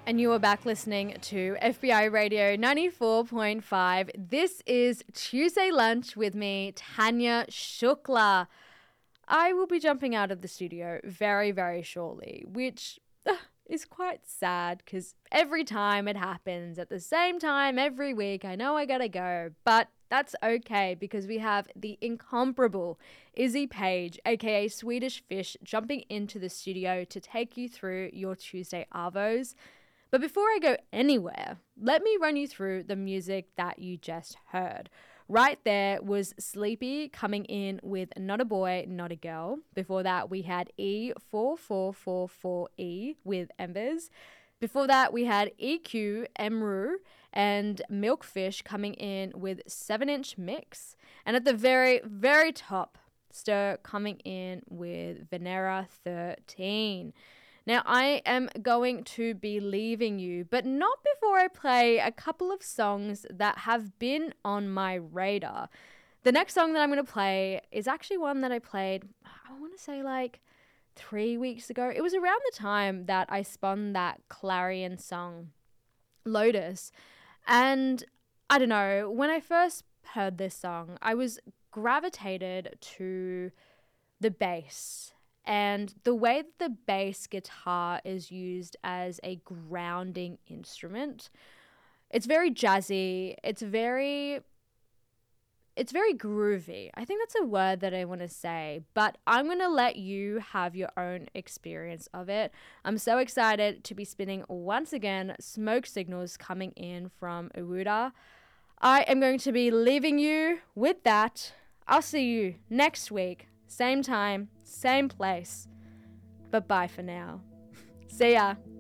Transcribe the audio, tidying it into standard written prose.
And you are back listening to FBI Radio 94.5. This is Tuesday Lunch with me, Tanya Shukla. I will be jumping out of the studio very, very shortly, which is quite sad because every time it happens at the same time every week, I know I gotta go, but that's okay because we have the incomparable Izzy Page, aka Swedish Fish, jumping into the studio to take you through your Tuesday Arvos. But before I go anywhere, let me run you through the music that you just heard. Right there was Sleepy coming in with Not a Boy, Not a Girl. Before that, we had E4444E with Embers. Before that, we had EQ, Emru, and Milkfish coming in with 7-inch Mix. And at the very, very top, Stir coming in with Venera 13. Now, I am going to be leaving you, but not before I play a couple of songs that have been on my radar. The next song that I'm going to play is actually one that I played, I want to say like 3 weeks ago. It was around the time that I spun that Clarion song, Lotus. And I don't know, when I first heard this song, I was gravitated to the bass. And the way that the bass guitar is used as a grounding instrument, it's very jazzy. It's very groovy. I think that's a word that I want to say, but I'm going to let you have your own experience of it. I'm so excited to be spinning once again Smoke Signals coming in from Uwuda. I am going to be leaving you with that. I'll see you next week. Same time, same place. But bye for now. See ya.